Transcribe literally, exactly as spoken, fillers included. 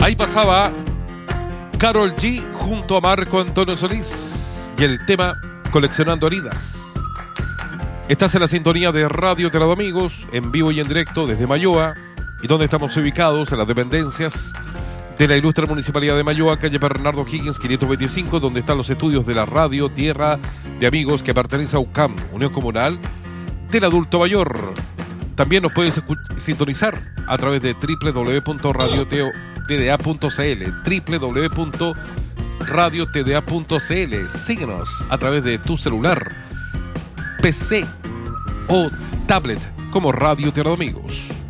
Ahí pasaba Karol G junto a Marco Antonio Solís y el tema Coleccionando Heridas. Estás en la sintonía de Radio Te la doy, amigos, en vivo y en directo desde Mayoa, y donde estamos ubicados en las dependencias de la ilustre Municipalidad de Mayoa, calle Bernardo Higgins quinientos veinticinco, donde están los estudios de la radio Tierra de Amigos, que pertenece a U C A M, Unión Comunal del Adulto Mayor. También nos puedes sintonizar a través de doble u doble u doble u punto radio t d a punto c l, doble u doble u doble u punto radio t d a punto c l. Síguenos a través de tu celular, P C o tablet como Radio Te la doy, amigos.